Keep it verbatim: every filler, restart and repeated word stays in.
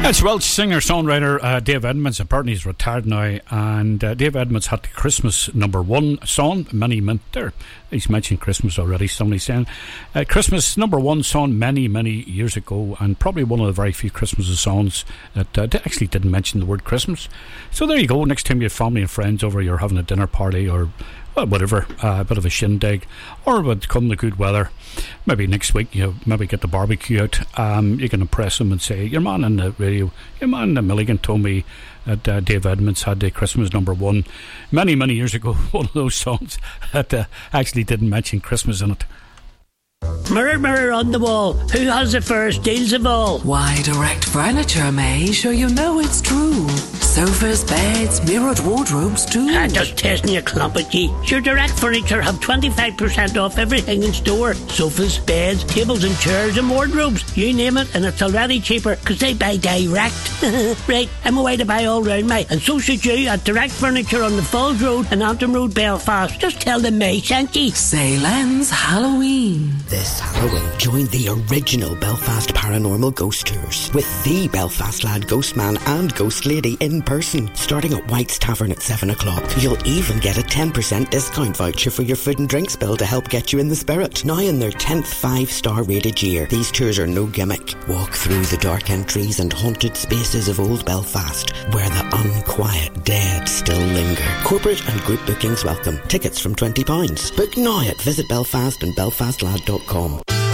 It's Welsh singer-songwriter uh, Dave Edmunds. Apparently he's retired now, and uh, Dave Edmunds had the Christmas number one song, many, many, there, he's mentioned Christmas already, somebody's saying, uh, Christmas number one song many, many years ago, and probably one of the very few Christmas songs that uh, actually didn't mention the word Christmas. So there you go, next time you have family and friends over, you're having a dinner party or well, whatever, uh, a bit of a shindig, or would come the good weather, maybe next week you know, maybe get the barbecue out, um, you can impress them and say, your man on the radio, your man in the Milligan told me that uh, Dave Edmunds had the Christmas number one many, many years ago, one of those songs that uh, actually didn't mention Christmas in it. Mirror, mirror on the wall, who has the first deals of all? Why, Direct Furniture, May, sure you know it's true. Sofas, beds, mirrored wardrobes too. I'm just testing your clumpet, ye. Sure, Direct Furniture have twenty-five percent off everything in store. Sofas, beds, tables and chairs and wardrobes. You name it, and it's already cheaper, because they buy direct. Right, I'm away to buy all round, mate. And so should you at Direct Furniture on the Falls Road and Antrim Road, Belfast. Just tell them May sent ye. Say Len's Halloween. This Halloween, join the original Belfast Paranormal Ghost Tours with the Belfast Lad Ghostman and Ghost Lady in person, starting at White's Tavern at seven o'clock. You'll even get a ten percent discount voucher for your food and drinks bill to help get you in the spirit. Now in their tenth five-star rated year, these tours are no gimmick. Walk through the dark entries and haunted spaces of old Belfast, where the unquiet dead still linger. Corporate and group bookings welcome. Tickets from twenty pounds. Book now at Visit Belfast and belfast lad dot com.